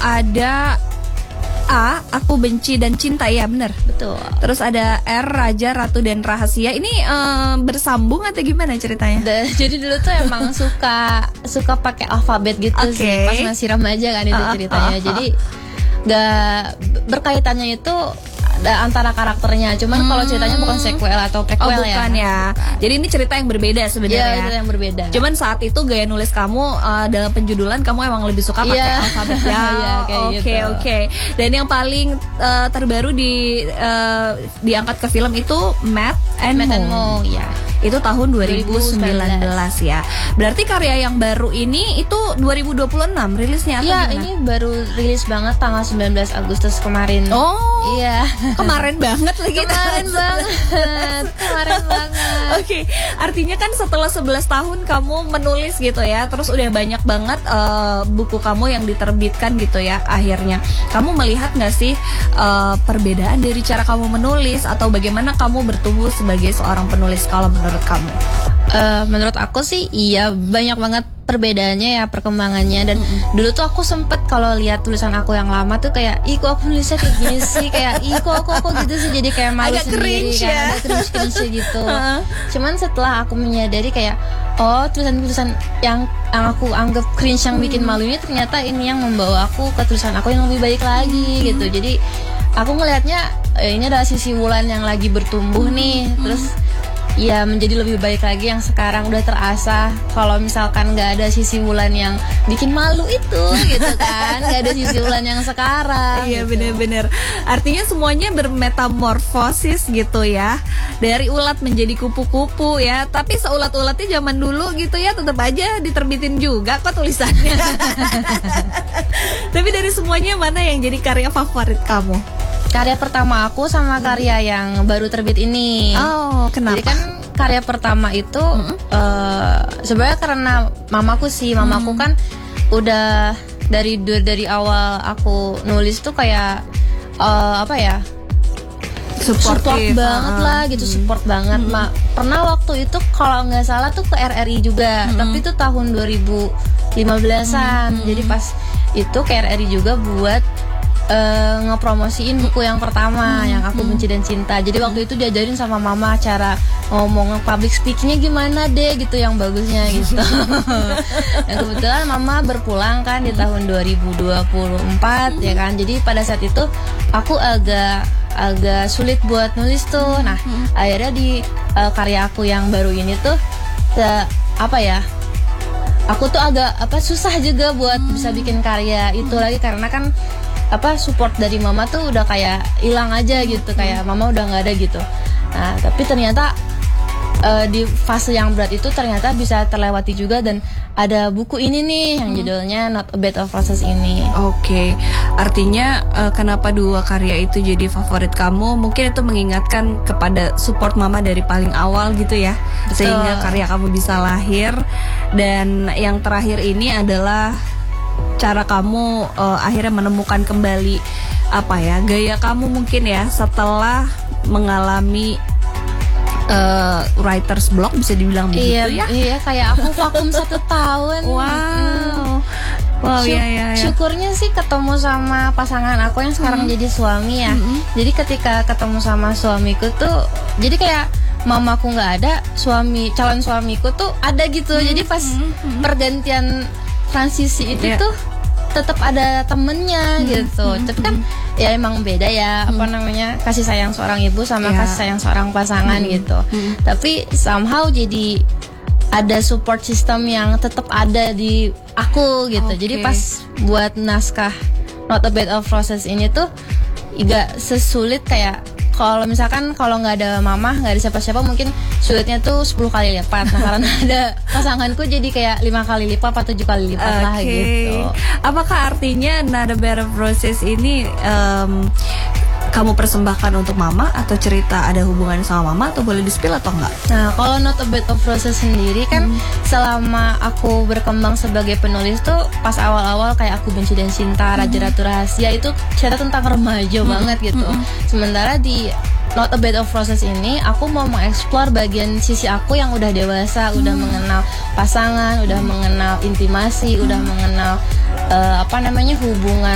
ada A, Aku Benci dan Cinta, ya bener. Betul. Terus ada R, Raja, Ratu dan Rahasia. Ini bersambung atau gimana ceritanya? Jadi dulu tuh emang suka pakai alfabet gitu sih pas masih remaja kan itu ceritanya. Jadi gak berkaitannya itu antara karakternya, cuman kalau ceritanya bukan sequel atau prequel bukan ya. Jadi ini cerita yang berbeda sebenarnya. Iya, cerita yang berbeda. Cuman saat itu gaya nulis kamu dalam penjudulan kamu emang lebih suka pakai alfabet ya. Oke. Dan yang paling terbaru diangkat ke film itu Matt and Mo. Ya. Itu tahun 2019 ya. Berarti karya yang baru ini itu 2026 rilisnya atau gimana? Ini baru rilis banget tanggal 19 Agustus kemarin. Oh. Iya. Kemarin banget lagi. Kemarin banget. Oke. Artinya kan setelah 11 tahun kamu menulis gitu ya. Terus udah banyak banget buku kamu yang diterbitkan gitu ya. Akhirnya kamu melihat gak sih perbedaan dari cara kamu menulis atau bagaimana kamu bertumbuh sebagai seorang penulis kalau menurut kamu? Menurut aku sih iya, banyak banget perbedaannya ya, perkembangannya. Dan dulu tuh aku sempet kalau lihat tulisan aku yang lama tuh kayak, ih kok aku nulisnya kayak gini sih, kayak ih kok gitu sih, jadi kayak malu agak sendiri cringe, kan, ya? agak cringe gitu. Cuman setelah aku menyadari kayak, oh tulisan-tulisan yang aku anggap cringe yang bikin malu ini ternyata ini yang membawa aku ke tulisan aku yang lebih baik lagi gitu. Jadi aku ngelihatnya ini adalah sisi Wulan yang lagi bertumbuh nih, terus ya menjadi lebih baik lagi yang sekarang udah terasa. Kalau misalkan nggak ada sisi Wulan yang bikin malu itu gitu kan, nggak ada sisi Wulan yang sekarang. Iya gitu. bener-bener. Artinya semuanya bermetamorfosis gitu ya. Dari ulat menjadi kupu-kupu ya. Tapi seulat-ulatnya zaman dulu gitu ya, tetap aja diterbitin juga kok tulisannya. Tapi dari semuanya mana yang jadi karya favorit kamu? Karya pertama aku sama karya yang baru terbit ini. Oh, kenapa? Jadi kan karya pertama itu sebenarnya karena mamaku kan udah dari awal aku nulis tuh kayak support banget lah gitu, support banget. Pernah waktu itu kalau nggak salah tuh ke RRI juga, tapi itu tahun 2015-an. Jadi pas itu ke RRI juga buat ngepromosiin buku yang pertama yang Aku Benci dan Cinta. Jadi waktu itu diajarin sama mama cara ngomong public speakingnya gimana deh gitu yang bagusnya gitu. Dan kebetulan mama berpulang kan di tahun 2024 ya kan. Jadi pada saat itu aku agak sulit buat nulis tuh. Nah akhirnya di karya aku yang baru ini tuh aku tuh agak susah juga buat bisa bikin karya itu lagi, karena kan support dari mama tuh udah kayak hilang aja gitu, kayak mama udah nggak ada gitu. Nah tapi ternyata di fase yang berat itu ternyata bisa terlewati juga, dan ada buku ini nih yang judulnya Not a Bed of Roses ini. Oke. Artinya kenapa dua karya itu jadi favorit kamu? Mungkin itu mengingatkan kepada support mama dari paling awal gitu ya. Betul. Sehingga karya kamu bisa lahir. Dan yang terakhir ini adalah cara kamu akhirnya menemukan kembali gaya kamu mungkin ya setelah mengalami writer's block, bisa dibilang begitu ya? Iya, kayak aku vakum 1 tahun. Wow, iya. Syukurnya sih ketemu sama pasangan aku yang sekarang jadi suami ya. Jadi ketika ketemu sama suamiku tuh, jadi kayak mamaku nggak ada, calon suamiku tuh ada gitu. Jadi pas pergantian transisi itu tuh tetap ada temennya gitu. Tapi kan ya emang beda ya kasih sayang seorang ibu sama kasih sayang seorang pasangan gitu. Tapi somehow jadi ada support system yang tetap ada di aku gitu. Jadi pas buat naskah Not a Bed of Roses ini tuh gak sesulit kayak kalau nggak ada mama, nggak ada siapa-siapa, mungkin sulitnya tuh 10 kali lipat. Nah karena ada pasanganku jadi kayak 5 kali lipat atau 7 kali lipat lah gitu. Apakah artinya Not a Bed of Roses ini kamu persembahkan untuk mama, atau cerita ada hubungan sama mama, atau boleh di-spill atau enggak? Nah kalau Not a Bed of Roses sendiri kan selama aku berkembang sebagai penulis tuh pas awal-awal kayak Aku Benci dan Cinta, Raja Ratu Rahasia itu cerita tentang remaja banget gitu. Sementara di Not a Bed of Roses ini aku mau mengeksplor bagian sisi aku yang udah dewasa, udah mengenal pasangan, udah mengenal intimasi, udah mengenal hubungan